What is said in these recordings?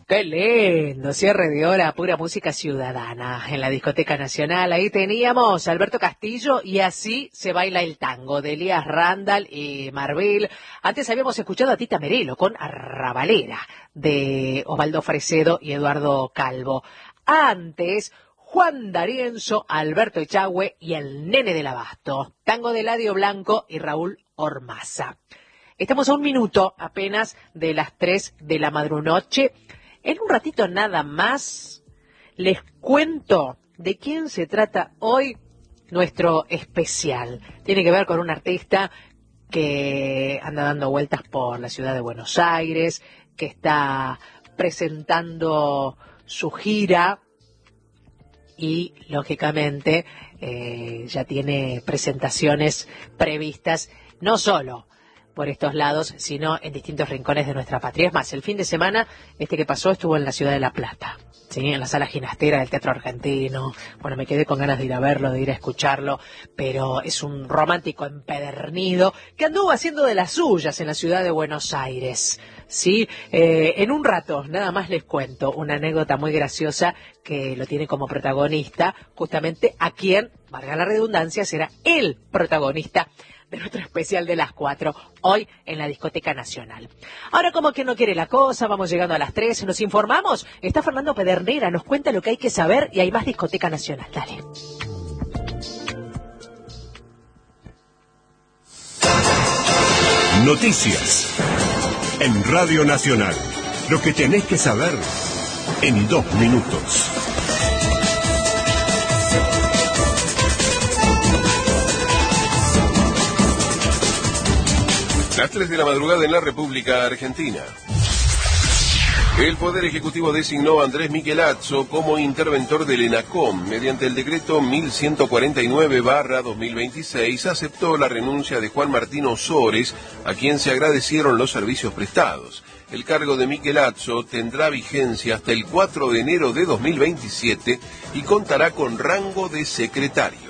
Qué lindo, cierre de hora, pura música ciudadana en la Discoteca Nacional. Ahí teníamos a Alberto Castillo y Así se baila el tango de Elías Randall y Marbil. Antes habíamos escuchado a Tita Merelo con Arrabalera de Osvaldo Fresedo y Eduardo Calvo. Antes, Juan D'Arienzo, Alberto Echagüe y el Nene del Abasto, tango de Eladio Blanco y Raúl Ormaza. Estamos a un minuto apenas de las 3 de la madrunoche. En un ratito nada más les cuento de quién se trata hoy nuestro especial. Tiene que ver con un artista que anda dando vueltas por la ciudad de Buenos Aires, que está presentando su gira y, lógicamente, ya tiene presentaciones previstas, no solo por estos lados, sino en distintos rincones de nuestra patria. Es más, el fin de semana que pasó estuvo en la ciudad de La Plata, ¿sí? En la sala ginastera del Teatro Argentino. Bueno, me quedé con ganas de ir a verlo, de ir a escucharlo, pero es un romántico empedernido que anduvo haciendo de las suyas en la ciudad de Buenos Aires, ¿sí? En un rato, nada más les cuento una anécdota muy graciosa que lo tiene como protagonista, justamente a quien, valga la redundancia, será el protagonista de nuestro especial de las 4, hoy en la Discoteca Nacional. Ahora, como que no quiere la cosa, vamos llegando a las 3, nos informamos. Está Fernando Pedernera, nos cuenta lo que hay que saber y hay más Discoteca Nacional. Dale. Noticias en Radio Nacional. Lo que tenés que saber en 2 minutos. Las 3 de la madrugada en la República Argentina. El Poder Ejecutivo designó a Andrés Michelazzo como interventor del ENACOM. Mediante el decreto 1149/2026 aceptó la renuncia de Juan Martín Ozores, a quien se agradecieron los servicios prestados. El cargo de Michelazzo tendrá vigencia hasta el 4 de enero de 2027 y contará con rango de secretario.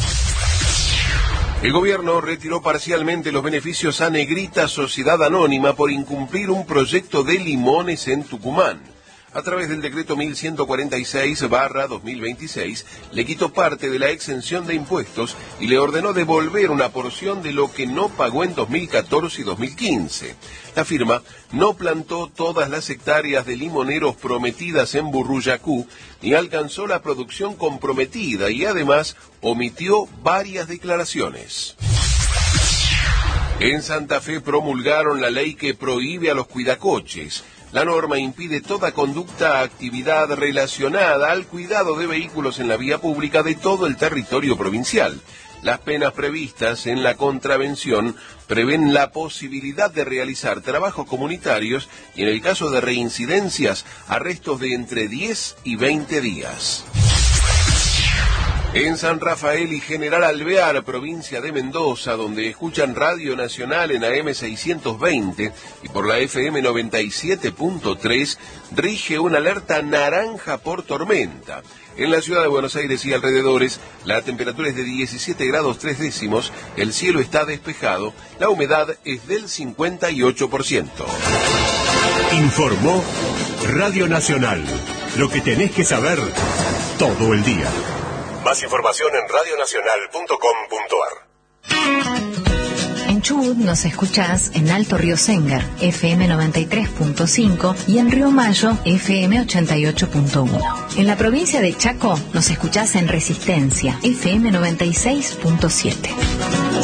El gobierno retiró parcialmente los beneficios a Negrita Sociedad Anónima por incumplir un proyecto de limones en Tucumán. A través del decreto 1146/2026, le quitó parte de la exención de impuestos y le ordenó devolver una porción de lo que no pagó en 2014 y 2015. La firma no plantó todas las hectáreas de limoneros prometidas en Burruyacú, ni alcanzó la producción comprometida y además omitió varias declaraciones. En Santa Fe promulgaron la ley que prohíbe a los cuidacoches. La norma impide toda conducta, actividad relacionada al cuidado de vehículos en la vía pública de todo el territorio provincial. Las penas previstas en la contravención prevén la posibilidad de realizar trabajos comunitarios y, en el caso de reincidencias, arrestos de entre 10 y 20 días. En San Rafael y General Alvear, provincia de Mendoza, donde escuchan Radio Nacional en AM 620 y por la FM 97.3, rige una alerta naranja por tormenta. En la ciudad de Buenos Aires y alrededores, la temperatura es de 17 grados 3 décimos, el cielo está despejado, la humedad es del 58%. Informó Radio Nacional. Lo que tenés que saber todo el día. Más información en radionacional.com.ar. En Chubut nos escuchás en Alto Río Sengar, FM 93.5 y en Río Mayo, FM 88.1. En la provincia de Chaco nos escuchás en Resistencia, FM 96.7.